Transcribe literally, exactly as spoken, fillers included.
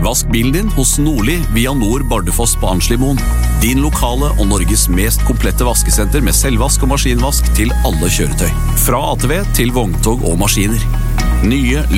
Vask bilen din hos Nordli via Nord Bardufoss på Arnslimoen. Din lokale og Norges mest komplette vaskesenter med selvvask og maskinvask til alle kjøretøy. Fra A T V til vogntog og maskiner. Nye